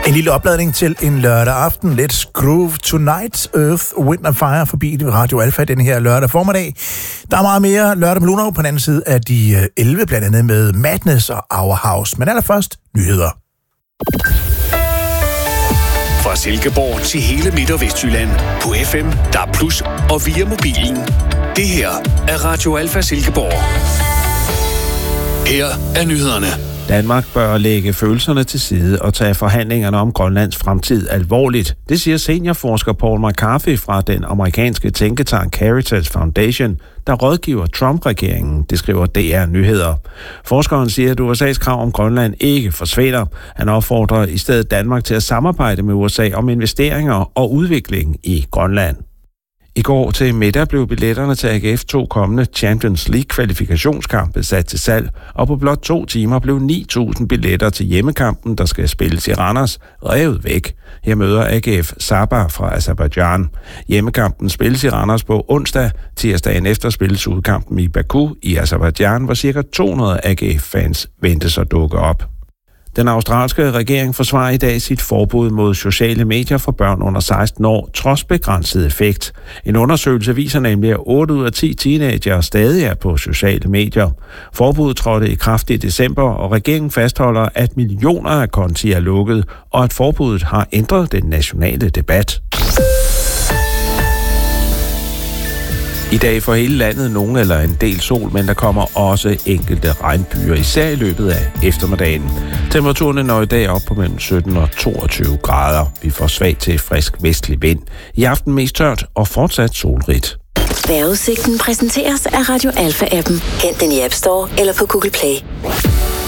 En lille opladning til en lørdag aften. Let's groove tonight. Earth, Wind and Fire forbi Radio Alfa den her lørdag formiddag. Der er meget mere lørdag med Luno på den anden side af de 11, blandt andet med Madness og Our House. Men allerførst nyheder. Fra Silkeborg til hele Midt- og Vestjylland på FM, DAB+ og via mobilen. Det her er Radio Alfa Silkeborg. Her er nyhederne. Danmark bør lægge følelserne til side og tage forhandlingerne om Grønlands fremtid alvorligt. Det siger seniorforsker Paul McCarthy fra den amerikanske tænketank Heritage Foundation, der rådgiver Trump-regeringen, det skriver DR Nyheder. Forskeren siger, at USA's krav om Grønland ikke forsvinder. Han opfordrer i stedet Danmark til at samarbejde med USA om investeringer og udvikling i Grønland. I går til middag blev billetterne til AGF 2 kommende Champions League-kvalifikationskampe sat til salg, og på blot 2 timer blev 9.000 billetter til hjemmekampen, der skal spilles i Randers, revet væk. Her møder AGF Sabah fra Aserbajdsjan. Hjemmekampen spilles i Randers på onsdag. Tirsdagen efter spilles udkampen i Baku i Aserbajdsjan, hvor ca. 200 AGF-fans ventes at dukke op. Den australske regering forsvarer i dag sit forbud mod sociale medier for børn under 16 år, trods begrænset effekt. En undersøgelse viser nemlig, at 8 ud af 10 teenagere stadig er på sociale medier. Forbuddet trådte i kraft i december, og regeringen fastholder, at millioner af konti er lukket, og at forbuddet har ændret den nationale debat. I dag får hele landet nogen eller en del sol, men der kommer også enkelte regnbyer, især i løbet af eftermiddagen. Temperaturen når i dag op på mellem 17 og 22 grader. Vi får svag til frisk vestlig vind. I aften mest tørt og fortsat solrigt. Vejrudsigten præsenteres af Radio Alfa-appen. Hent den i App Store eller på Google Play.